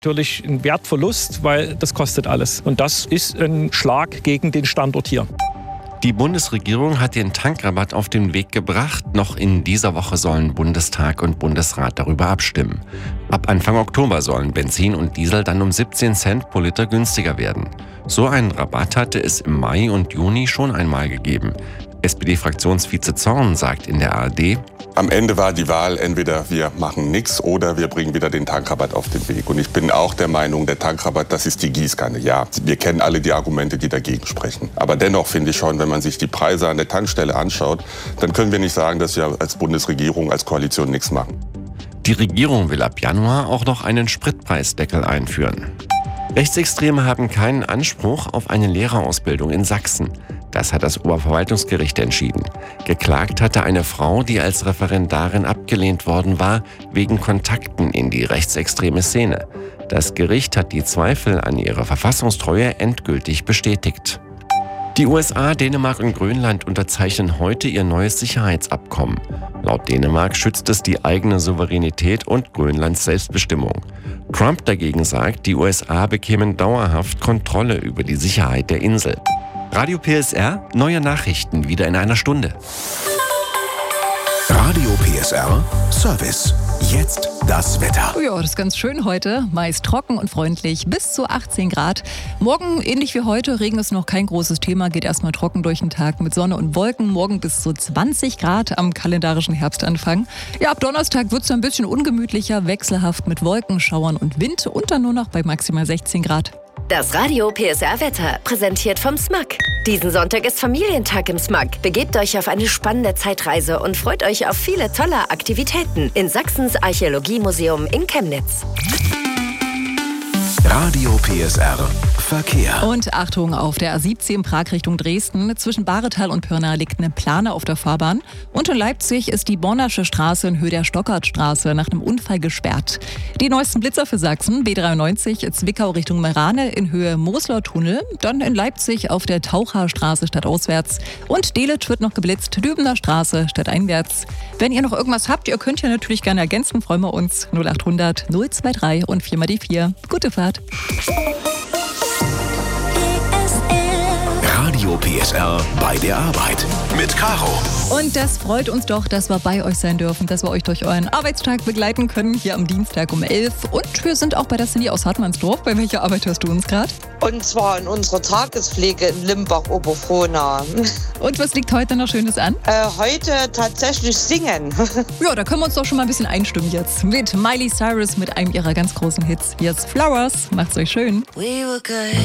Natürlich ein Wertverlust, weil das kostet alles. Und das ist ein Schlag gegen den Standort hier. Die Bundesregierung hat den Tankrabatt auf den Weg gebracht. Noch in dieser Woche sollen Bundestag und Bundesrat darüber abstimmen. Ab Anfang Oktober sollen Benzin und Diesel dann um 17 Cent pro Liter günstiger werden. So einen Rabatt hatte es im Mai und Juni schon einmal gegeben. SPD-Fraktionsvize Zorn sagt in der ARD: Am Ende war die Wahl, entweder wir machen nichts oder wir bringen wieder den Tankrabatt auf den Weg. Und ich bin auch der Meinung, der Tankrabatt, das ist die Gießkanne. Ja, wir kennen alle die Argumente, die dagegen sprechen. Aber dennoch finde ich schon, wenn man sich die Preise an der Tankstelle anschaut, dann können wir nicht sagen, dass wir als Bundesregierung, als Koalition nichts machen. Die Regierung will ab Januar auch noch einen Spritpreisdeckel einführen. Rechtsextreme haben keinen Anspruch auf eine Lehrerausbildung in Sachsen. Das hat das Oberverwaltungsgericht entschieden. Geklagt hatte eine Frau, die als Referendarin abgelehnt worden war, wegen Kontakten in die rechtsextreme Szene. Das Gericht hat die Zweifel an ihrer Verfassungstreue endgültig bestätigt. Die USA, Dänemark und Grönland unterzeichnen heute ihr neues Sicherheitsabkommen. Laut Dänemark schützt es die eigene Souveränität und Grönlands Selbstbestimmung. Trump dagegen sagt, die USA bekämen dauerhaft Kontrolle über die Sicherheit der Insel. Radio PSR, neue Nachrichten wieder in einer Stunde. Radio PSR Service. Jetzt das Wetter. Ja, das ist ganz schön heute. Meist trocken und freundlich, bis zu 18 Grad. Morgen, ähnlich wie heute, Regen ist noch kein großes Thema. Geht erstmal trocken durch den Tag mit Sonne und Wolken. Morgen bis zu 20 Grad am kalendarischen Herbstanfang. Ja, ab Donnerstag wird es ein bisschen ungemütlicher, wechselhaft mit Wolken, Schauern und Wind. Und dann nur noch bei maximal 16 Grad. Das Radio PSR Wetter, präsentiert vom SMAK. Diesen Sonntag ist Familientag im SMAK. Begebt euch auf eine spannende Zeitreise und freut euch auf viele tolle Aktivitäten in Sachsens Archäologiemuseum in Chemnitz. Radio PSR Verkehr. Und Achtung, auf der A17 Prag Richtung Dresden. Zwischen Bahretal und Pirna liegt eine Plane auf der Fahrbahn. Und in Leipzig ist die Bornersche Straße in Höhe der Stockertstraße nach einem Unfall gesperrt. Die neuesten Blitzer für Sachsen: B93 Zwickau Richtung Merane in Höhe Mosler Tunnel. Dann in Leipzig auf der Taucherstraße stadtauswärts. Und Delitzsch wird noch geblitzt, Dübener Straße stadteinwärts. Wenn ihr noch irgendwas habt, ihr könnt ja natürlich gerne ergänzen, freuen wir uns. 0800 023 und 4 mal die 4. Gute Fahrt. Radio PSR bei der Arbeit mit Caro. Und das freut uns doch, dass wir bei euch sein dürfen, dass wir euch durch euren Arbeitstag begleiten können, hier am Dienstag um 11. Und wir sind auch bei der Cindy aus Hartmannsdorf. Bei welcher Arbeit hörst du uns gerade? Und zwar in unserer Tagespflege in Limbach-Oberfrohna. Und was liegt heute noch Schönes an? Heute tatsächlich singen. Ja, da können wir uns doch schon mal ein bisschen einstimmen jetzt. Mit Miley Cyrus mit einem ihrer ganz großen Hits. Hier ist Flowers. Macht's euch schön.